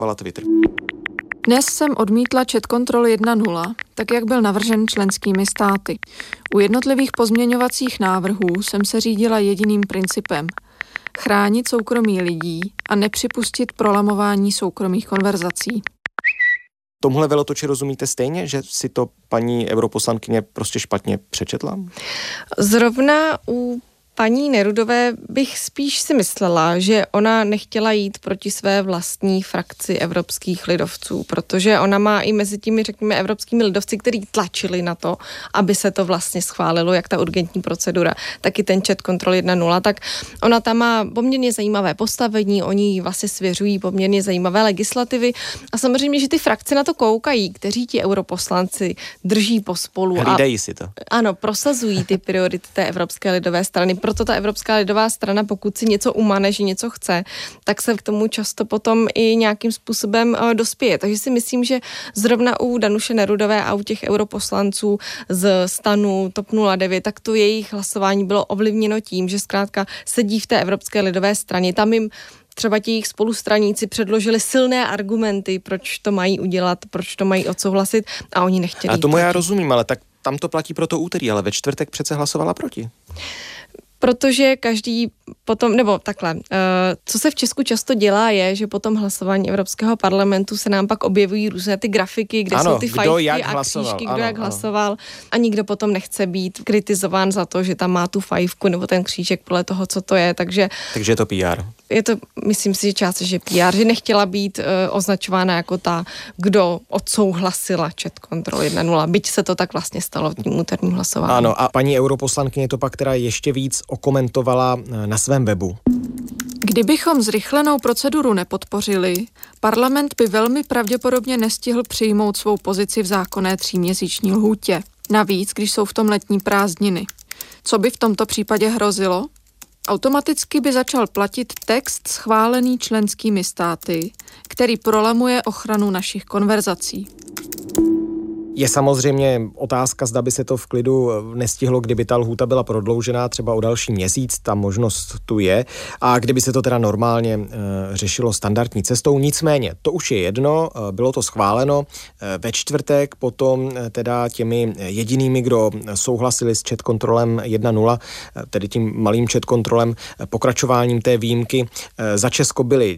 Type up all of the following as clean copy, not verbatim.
Twitter. Dnes jsem odmítla ChatControl 1.0, tak jak byl navržen členskými státy. U jednotlivých pozměňovacích návrhů jsem se řídila jediným principem. Chránit soukromí lidí a nepřipustit prolamování soukromých konverzací. Tomuhle velotoči rozumíte stejně, že si to paní europoslankyně prostě špatně přečetla? Zrovna u paní Nerudové bych spíš si myslela, že ona nechtěla jít proti své vlastní frakci evropských lidovců, protože ona má i mezi těmi, řekněme, evropskými lidovci, kteří tlačili na to, aby se to vlastně schválilo, jak ta urgentní procedura, tak i ten ChatControl 1.0, tak ona tam má poměrně zajímavé postavení, oni jí vlastně svěřují poměrně zajímavé legislativy a samozřejmě, že ty frakce na to koukají, kteří ti europoslanci drží pospolu. Hlídají si to. Ano, prosazují ty priority té Evropské lidové strany. Proto ta Evropská lidová strana, pokud si něco umane, že něco chce, tak se k tomu často potom i nějakým způsobem dospěje. Takže si myslím, že zrovna u Danuše Nerudové a u těch europoslanců z STANu, TOP 09, tak to jejich hlasování bylo ovlivněno tím, že zkrátka sedí v té Evropské lidové straně. Tam jim třeba ti jejich spolustraníci předložili silné argumenty, proč to mají udělat, proč to mají odsouhlasit a oni nechtěli. A tomu já rozumím, ale tak tam to platí pro to úterý, ale ve čtvrtek přece hlasovala proti. Protože každý potom, nebo takhle, co se v Česku často dělá je, že po tom hlasování Evropského parlamentu se nám pak objevují různé ty grafiky, kde jsou ty fajfky a křížky, kdo jak hlasoval a nikdo potom nechce být kritizován za to, že tam má tu fajfku nebo ten křížek podle toho, co to je, takže je to PR. Je to, myslím si, že částečně PR, že nechtěla být označována jako ta, kdo odsouhlasila ChatControl 1.0, byť se to tak vlastně stalo v tím úterním hlasování. Ano, a paní europoslankyně to pak teda ještě víc okomentovala na svém webu. Kdybychom zrychlenou proceduru nepodpořili, parlament by velmi pravděpodobně nestihl přijmout svou pozici v zákonné 3měsíční lhůtě. Navíc, když jsou v tom letní prázdniny. Co by v tomto případě hrozilo? Automaticky by začal platit text schválený členskými státy, který prolamuje ochranu našich konverzací. Je samozřejmě otázka, zda by se to v klidu nestihlo, kdyby ta lhůta byla prodloužená třeba o další měsíc, ta možnost tu je, a kdyby se to teda normálně řešilo standardní cestou. Nicméně, to už je jedno, bylo to schváleno ve čtvrtek, potom teda těmi jedinými, kdo souhlasili s ChatControlem 1.0, tedy tím malým ChatControlem, pokračováním té výjimky. Za Česko byli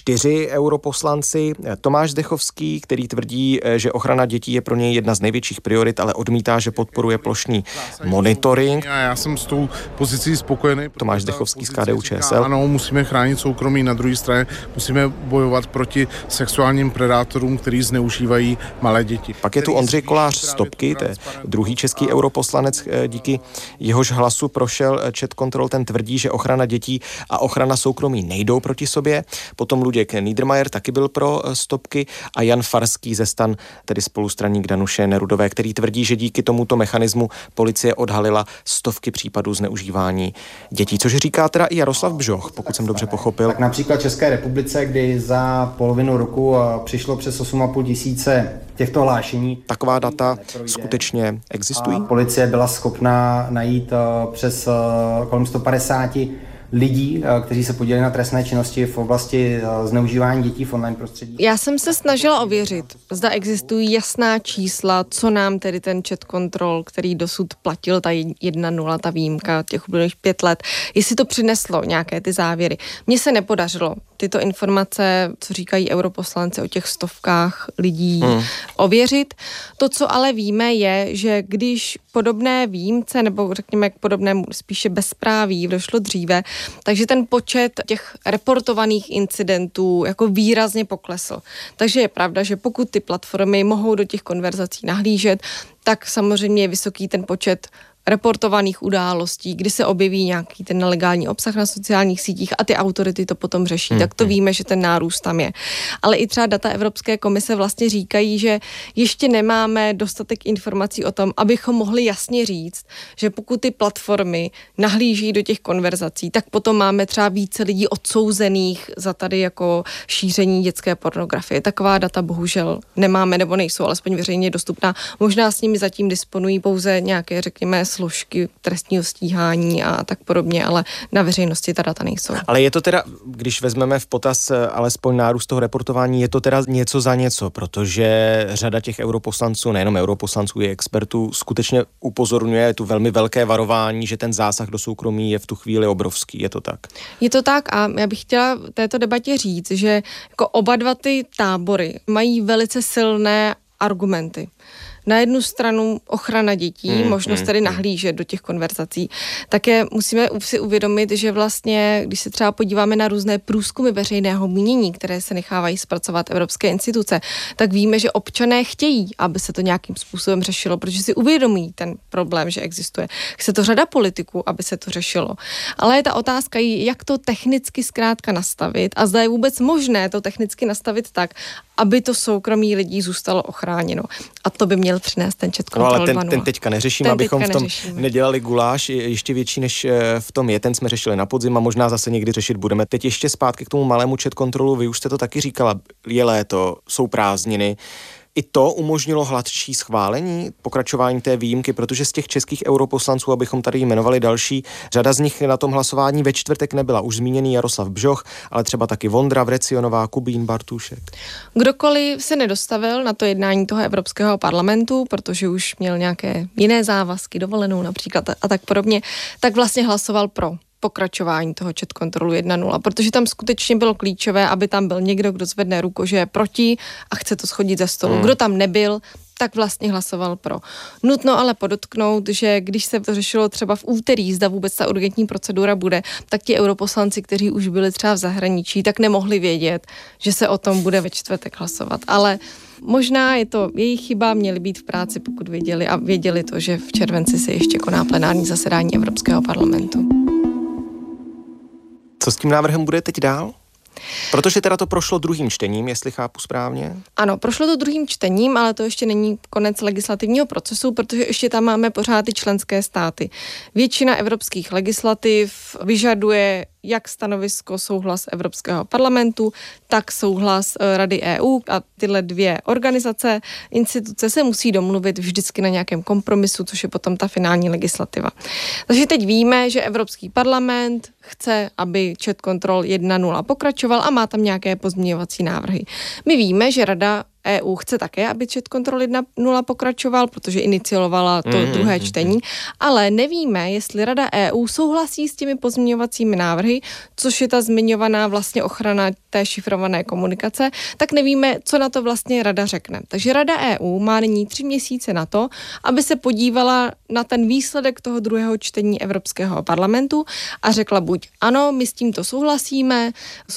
4 europoslanci. Tomáš Zdechovský, který tvrdí, že ochrana dětí je pro něj jedna z největších priorit, ale odmítá, že podporuje plošný monitoring. Já jsem s tou pozicí spokojený. Tomáš Zdechovský z KDU-ČSL. Ano, musíme chránit soukromí, na druhé straně musíme bojovat proti sexuálním predátorům, kteří zneužívají malé děti. Pak je tu Ondřej Kolář z Topky, to je druhý český europoslanec, díky jehož hlasu prošel ChatControl, ten tvrdí, že ochrana dětí a ochrana soukromí nejdou proti sobě. Potom Luděk Niedermayer taky byl pro Stopky a Jan Farský ze STAN, tedy spolustraník Danuše Nerudové, který tvrdí, že díky tomuto mechanismu policie odhalila stovky případů zneužívání dětí. Což říká teda i Jaroslav Bžoch, pokud jsem dobře pochopil. Tak například České republice, kdy za polovinu roku přišlo přes 8,5 tisíce těchto hlášení. Taková data skutečně existují? Policie byla schopná najít přes kolem 150 lidí, kteří se podíleli na trestné činnosti v oblasti zneužívání dětí v online prostředí. Já jsem se snažila ověřit, zda existují jasná čísla, co nám tedy ten ChatControl, který dosud platil, ta 1.0, ta výjimka těch uplynulých 5 let, jestli to přineslo nějaké ty závěry. Mně se nepodařilo tyto informace, co říkají europoslanci o těch stovkách lidí, ověřit. To, co ale víme, je, že když podobné výjimce, nebo řekněme k podobnému spíše bezpráví došlo dříve, takže ten počet těch reportovaných incidentů jako výrazně poklesl. Takže je pravda, že pokud ty platformy mohou do těch konverzací nahlížet, tak samozřejmě je vysoký ten počet reportovaných událostí, kdy se objeví nějaký ten nelegální obsah na sociálních sítích a ty autority to potom řeší, tak to víme, že ten nárůst tam je. Ale i třeba data Evropské komise vlastně říkají, že ještě nemáme dostatek informací o tom, abychom mohli jasně říct, že pokud ty platformy nahlíží do těch konverzací, tak potom máme třeba více lidí odsouzených za tady jako šíření dětské pornografie. Taková data bohužel nemáme nebo nejsou alespoň veřejně dostupná. Možná s nimi zatím disponují pouze nějaké, řekněme, složky trestního stíhání a tak podobně, ale na veřejnosti ta data nejsou. Ale je to teda, když vezmeme v potaz alespoň nárůst toho reportování, je to teda něco za něco, protože řada těch europoslanců, nejenom europoslanců, i expertů skutečně upozorňuje tu velmi velké varování, že ten zásah do soukromí je v tu chvíli obrovský. Je to tak? Je to tak a já bych chtěla v této debatě říct, že jako oba dva ty tábory mají velice silné argumenty. Na jednu stranu ochrana dětí, možnost tedy nahlížet do těch konverzací. Také musíme si uvědomit, že vlastně, když se třeba podíváme na různé průzkumy veřejného mínění, které se nechávají zpracovat evropské instituce, tak víme, že občané chtějí, aby se to nějakým způsobem řešilo, protože si uvědomí ten problém, že existuje. Chce to řada politiků, aby se to řešilo. Ale je ta otázka, jak to technicky zkrátka nastavit a zda je vůbec možné to technicky nastavit tak, aby to soukromí lidí zůstalo ochráněno. A to by měl přinést ten ChatControl 2.0. No ale ten teďka neřešíme, abychom v tom nedělali guláš ještě větší, než v tom je. Ten jsme řešili na podzim a možná zase někdy řešit budeme. Teď ještě zpátky k tomu malému ChatControlu. Vy už jste to taky říkala, je léto, jsou prázdniny. I to umožnilo hladší schválení, pokračování té výjimky, protože z těch českých europoslanců, abychom tady jmenovali další, řada z nich na tom hlasování ve čtvrtek nebyla. Už zmíněný Jaroslav Bžoch, ale třeba taky Vondra, Vrecionová, Kubín, Bartušek. Kdokoliv se nedostavil na to jednání toho Evropského parlamentu, protože už měl nějaké jiné závazky, dovolenou například a tak podobně, tak vlastně hlasoval pro pokračování toho ChatControlu 1.0, protože tam skutečně bylo klíčové, aby tam byl někdo, kdo zvedne ruku, že je proti a chce to shodit ze stolu. Kdo tam nebyl, tak vlastně hlasoval pro. Nutno ale podotknout, že když se to řešilo třeba v úterý, zda vůbec ta urgentní procedura bude, tak ti europoslanci, kteří už byli třeba v zahraničí, tak nemohli vědět, že se o tom bude ve čtvrtek hlasovat. Ale možná je to jejich chyba, měli být v práci, pokud věděli a věděli to, že v červenci se ještě koná plenární zasedání Evropského parlamentu. Co s tím návrhem bude teď dál? Protože teda to prošlo druhým čtením, jestli chápu správně. Ano, prošlo to druhým čtením, ale to ještě není konec legislativního procesu, protože ještě tam máme pořád ty členské státy. Většina evropských legislativ vyžaduje jak stanovisko, souhlas Evropského parlamentu, tak souhlas Rady EU a tyhle dvě organizace, instituce se musí domluvit vždycky na nějakém kompromisu, což je potom ta finální legislativa. Takže teď víme, že Evropský parlament chce, aby ChatControl 1.0 pokračoval a má tam nějaké pozměňovací návrhy. My víme, že Rada EU chce také, aby ChatControl 1.0 pokračoval, protože iniciovala to druhé čtení, ale nevíme, jestli Rada EU souhlasí s těmi pozměňovacími návrhy, což je ta zmiňovaná vlastně ochrana té šifrované komunikace, tak nevíme, co na to vlastně Rada řekne. Takže Rada EU má nyní 3 měsíce na to, aby se podívala na ten výsledek toho druhého čtení Evropského parlamentu a řekla buď ano, my s tímto souhlasíme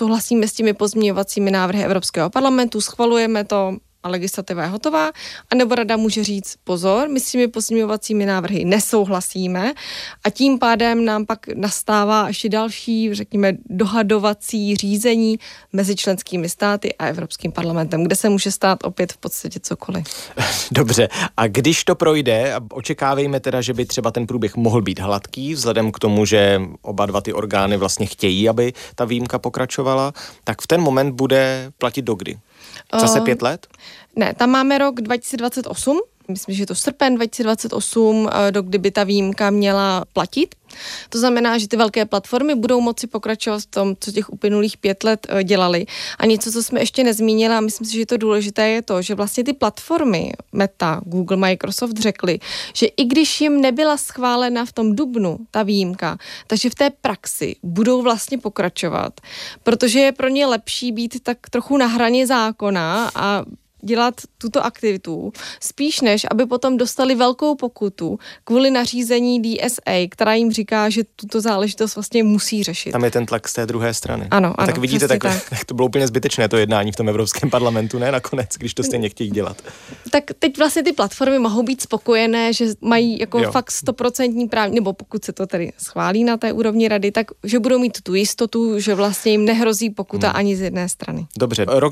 s těmi pozměňovacími návrhy Evropského parlamentu, schvalujeme to, a legislativa je hotová, anebo Rada může říct pozor, my s těmi pozměňovacími návrhy nesouhlasíme a tím pádem nám pak nastává ještě další, řekněme, dohadovací řízení mezi členskými státy a Evropským parlamentem, kde se může stát opět v podstatě cokoliv. Dobře, a když to projde, a očekávejme teda, že by třeba ten průběh mohl být hladký, vzhledem k tomu, že oba dva ty orgány vlastně chtějí, aby ta výjimka pokračovala, tak v ten moment bude platit dokdy? Zase 5 let? Ne, tam máme rok 2028, myslím, že je to srpen 2028, do kdy by ta výjimka měla platit. To znamená, že ty velké platformy budou moci pokračovat v tom, co těch uplynulých 5 let dělali. A něco, co jsme ještě nezmínili, a myslím si, že je to důležité, je to, že vlastně ty platformy Meta, Google, Microsoft řekli, že i když jim nebyla schválena v tom dubnu ta výjimka, takže v té praxi budou vlastně pokračovat, protože je pro ně lepší být tak trochu na hraně zákona a dělat tuto aktivitu, spíš než aby potom dostali velkou pokutu kvůli nařízení DSA, která jim říká, že tuto záležitost vlastně musí řešit. Tam je ten tlak z té druhé strany. Ano, tak vidíte, tak to bylo úplně zbytečné to jednání v tom Evropském parlamentu, ne nakonec, když to stejně chtějí dělat. Tak teď vlastně ty platformy mohou být spokojené, že mají jako fakt 100% právní, nebo pokud se to tedy schválí na té úrovni Rady, tak že budou mít tu jistotu, že vlastně jim nehrozí pokuta ani z jedné strany. Dobře, rok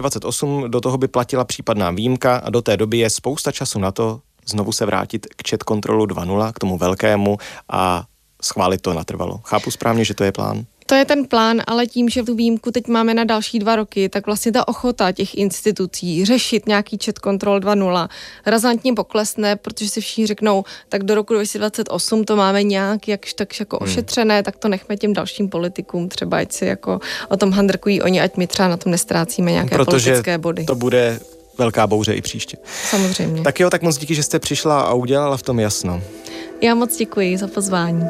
2028 do toho by platila případná výjimka a do té doby je spousta času na to znovu se vrátit k ChatControlu 2.0, k tomu velkému a schválit to natrvalo. Chápu správně, že to je plán? To je ten plán, ale tím, že tu výjimku teď máme na další 2 roky, tak vlastně ta ochota těch institucí řešit nějaký chat control 2.0 razantně poklesne, protože si všichni řeknou, tak do roku 2028 to máme nějak jakž tak jako ošetřené, tak to nechme těm dalším politikům, třeba ať si jako o tom handrkují oni, ať my třeba na tom nestrácíme nějaké politické body. To bude velká bouře i příště. Samozřejmě. Tak jo, tak moc díky, že jste přišla a udělala v tom jasno. Já moc děkuji za pozvání.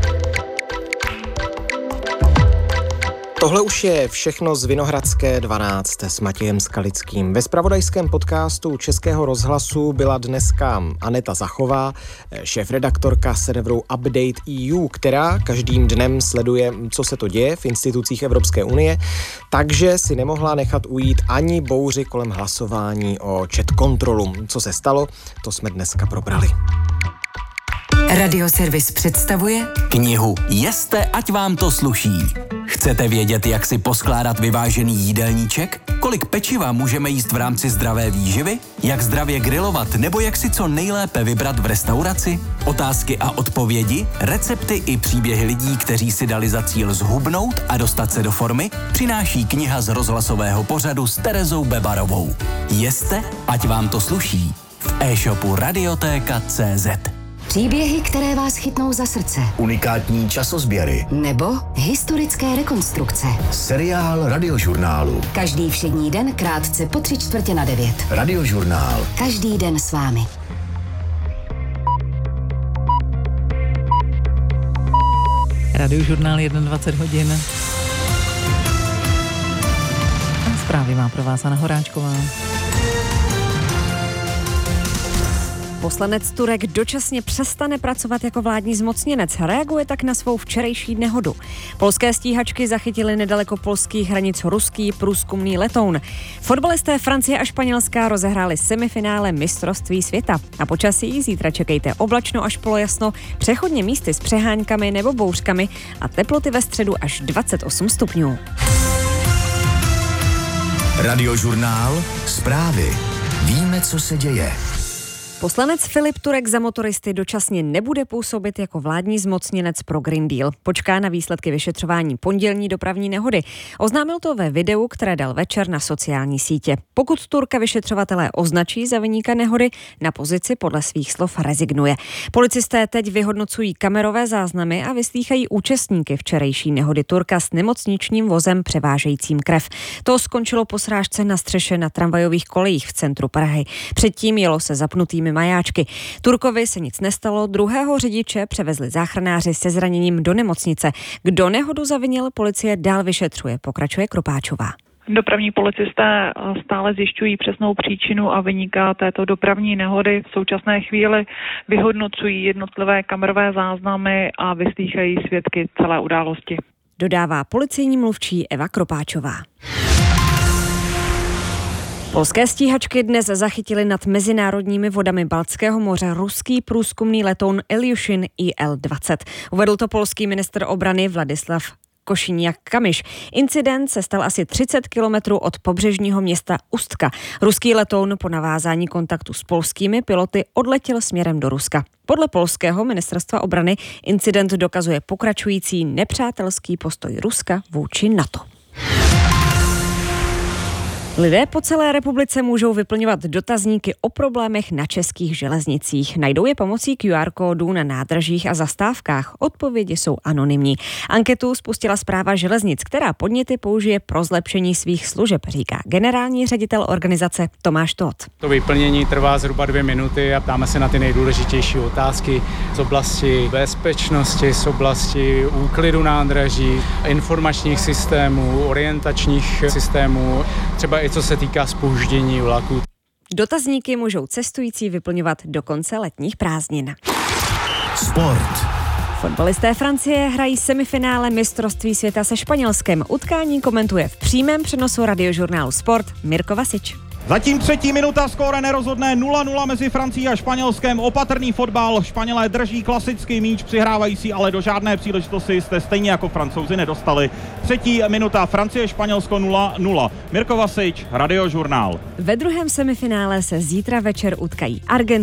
Tohle už je všechno z Vinohradské 12 s Matějem Skalickým. Ve zpravodajském podcastu Českého rozhlasu byla dneska Aneta Zachová, šéfredaktorka serveru Update EU, která každým dnem sleduje, co se to děje v institucích Evropské unie, takže si nemohla nechat ujít ani bouři kolem hlasování o chat kontrolu. Co se stalo, to jsme dneska probrali. Radioservis představuje knihu Jeste, ať vám to sluší. Chcete vědět, jak si poskládat vyvážený jídelníček? Kolik pečiva můžeme jíst v rámci zdravé výživy? Jak zdravě grilovat nebo jak si co nejlépe vybrat v restauraci? Otázky a odpovědi, recepty i příběhy lidí, kteří si dali za cíl zhubnout a dostat se do formy, přináší kniha z rozhlasového pořadu s Terezou Bebarovou. Jeste, ať vám to sluší. V e-shopu Radiotéka.cz. příběhy, které vás chytnou za srdce. Unikátní časozběry. Nebo historické rekonstrukce. Seriál Radiožurnálu. Každý všední den krátce po 8:45. Radiožurnál. Každý den s vámi. Radiožurnál 21 hodin. A zprávy má pro vás Anna Horáčková. Poslanec Turek dočasně přestane pracovat jako vládní zmocněnec. Reaguje tak na svou včerejší nehodu. Polské stíhačky zachytily nedaleko polských hranic ruský průzkumný letoun. Fotbalisté Francie a Španělska rozehráli semifinále mistrovství světa. A počasí zítra čekejte oblačno až polojasno, přechodně místy s přeháňkami nebo bouřkami a teploty ve středu až 28 stupňů. Radiožurnál. Zprávy. Víme, co se děje. Poslanec Filip Turek za motoristy dočasně nebude působit jako vládní zmocněnec pro Green Deal. Počká na výsledky vyšetřování pondělní dopravní nehody. Oznámil to ve videu, které dal večer na sociální sítě. Pokud Turka vyšetřovatelé označí za viníka nehody, na pozici podle svých slov rezignuje. Policisté teď vyhodnocují kamerové záznamy a vyslýchají účastníky včerejší nehody Turka s nemocničním vozem převážejícím krev. To skončilo po srážce na střeše na tramvajových kolejích v centru Prahy. Předtím jelo se zapnutými majáčky. Turkovi se nic nestalo, druhého řidiče převezli záchranáři se zraněním do nemocnice. Kdo nehodu zavinil, policie dál vyšetřuje, pokračuje Kropáčová. Dopravní policisté stále zjišťují přesnou příčinu a viníka této dopravní nehody. V současné chvíli vyhodnocují jednotlivé kamerové záznamy a vyslýchají svědky celé události. Dodává policejní mluvčí Eva Kropáčová. Polské stíhačky dnes zachytily nad mezinárodními vodami Baltského moře ruský průzkumný letoun Ilyushin IL-20. Uvedl to polský ministr obrany Vladislav Košiniak-Kamyš. Incident se stal asi 30 kilometrů od pobřežního města Ustka. Ruský letoun po navázání kontaktu s polskými piloty odletěl směrem do Ruska. Podle polského ministerstva obrany incident dokazuje pokračující nepřátelský postoj Ruska vůči NATO. Lidé po celé republice můžou vyplňovat dotazníky o problémech na českých železnicích. Najdou je pomocí QR kódů na nádražích a zastávkách. Odpovědi jsou anonymní. Anketu spustila Správa železnic, která podněty použije pro zlepšení svých služeb, říká generální ředitel organizace Tomáš Tóth. To vyplnění trvá zhruba 2 minuty a ptáme se na ty nejdůležitější otázky z oblasti bezpečnosti, z oblasti úklidu nádraží, informačních systémů, orientačních systémů, třeba i co se týká zpoždění vlaků. Dotazníky můžou cestující vyplňovat do konce letních prázdnin. Sport. Fotbalisté Francie hrají semifinále mistrovství světa se Španělskem. Utkání komentuje v přímém přenosu Radiožurnálu Sport Mirko Vasič. Zatím 3. minuta, skóre nerozhodné 0-0 mezi Francií a Španělskem. Opatrný fotbal, Španělé drží klasický míč, přihrávající, ale do žádné příležitosti jste stejně jako Francouzi nedostali. 3. minuta, Francie, Španělsko 0-0. Mirko Vasič, Radiožurnál. Ve druhém semifinále se zítra večer utkají Argentina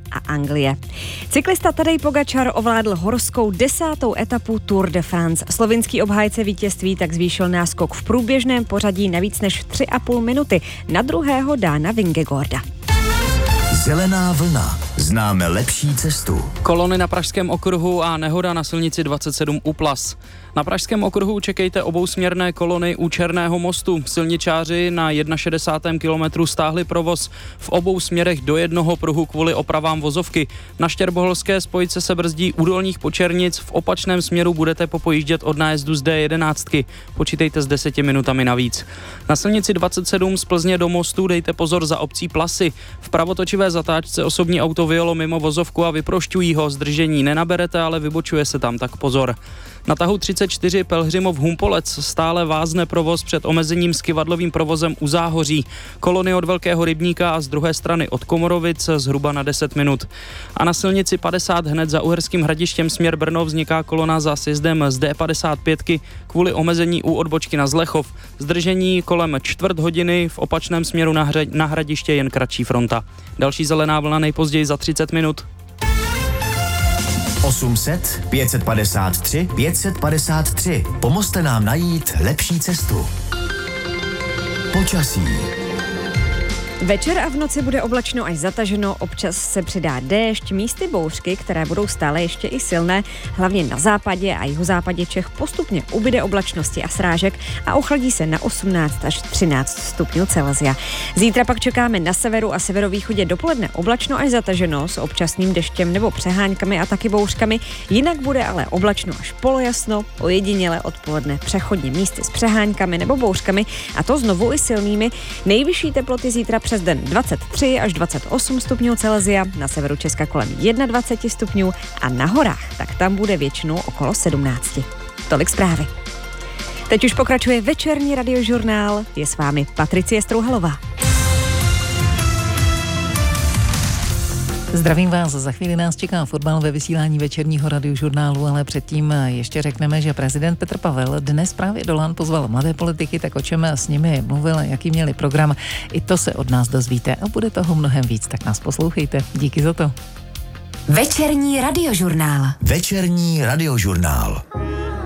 a Anglie. Cyklista Tadej Pogačar ovládl horskou 10. etapu Tour de France. Slovinský obhájce vítězství tak zvýšil náskok v průběžném pořadí na víc než 3,5 minuty na druhého Dána Vingegaarda. Zelená vlna. Známe lepší cestu. Kolony na Pražském okruhu a nehoda na silnici 27 u Plas. Na Pražském okruhu čekejte obousměrné kolony u Černého mostu. Silničáři na 61. kilometru stáhli provoz v obou směrech do jednoho pruhu kvůli opravám vozovky. Na Štěrboholské spojce se brzdí u Dolních Počernic, v opačném směru budete popojíždět od nájezdu z D11. Počítejte s 10 minutami navíc. Na silnici 27 z Plzně do mostu dejte pozor za obcí Plasy. V pravotočivé zatáčce osobní auto vyjelo mimo vozovku a vyprošťují ho. Zdržení nenaberete, ale vybočuje se tam, tak pozor. Na tahu 34 Pelhřimov Humpolec stále vázne provoz před omezením s kyvadlovým provozem u Záhoří. Kolony od Velkého Rybníka a z druhé strany od Komorovic zhruba na 10 minut. A na silnici 50 hned za Uherským Hradištěm směr Brno vzniká kolona za sjezdem z D55 kvůli omezení u odbočky na Zlechov. Zdržení kolem čtvrt hodiny, v opačném směru na Hradiště jen kratší fronta. Další zelená vlna nejpozději za 30 minut. 800 553 553. Pomozte nám najít lepší cestu. Počasí. Večer a v noci bude oblačno až zataženo, občas se přidá déšť, místy bouřky, které budou stále ještě i silné, hlavně na západě a jihozápadě Čech postupně ubyde oblačnosti a srážek a ochladí se na 18 až 13 stupňů Celsia. Zítra pak čekáme na severu a severovýchodě dopoledne oblačno až zataženo s občasným deštěm nebo přeháňkami a taky bouřkami, jinak bude ale oblačno až polojasno, ojediněle odpoledne přechodně místy s přeháňkami nebo bouřkami a to znovu i silnými. Nejvyšší teploty zítra přes den 23 až 28 stupňů Celsia, na severu Česka kolem 21 stupňů a na horách, tak tam bude většinou okolo 17. Tolik zprávy. Teď už pokračuje večerní radiožurnál, je s vámi Patricie Strouhalová. Zdravím vás, za chvíli nás čeká fotbal ve vysílání večerního radiožurnálu, ale předtím ještě řekneme, že prezident Petr Pavel dnes právě do LAN pozval mladé politiky, tak o čem s nimi mluvil, jaký měli program, i to se od nás dozvíte a bude toho mnohem víc, tak nás poslouchejte. Díky za to. Večerní radiožurnál. Večerní radiožurnál.